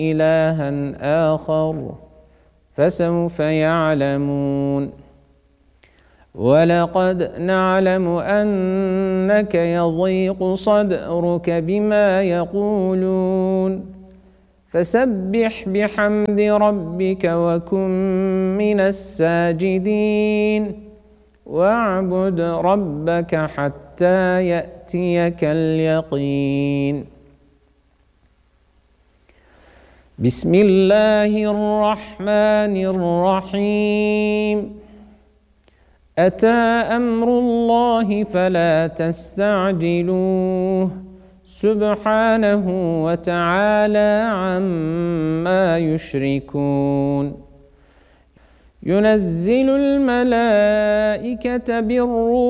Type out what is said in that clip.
إلها آخر فسوف يعلمون ولقد نعلم أنك يضيق صدرك بما يقولون فسبح بحمد ربك وكن من الساجدين واعبد ربك حتى يأتيك اليقين. بسم الله الرحمن الرحيم. أتى أمر الله فلا تستعجلوه سبحانه وتعالى عما يشركون. ينزل الملائكة بالروح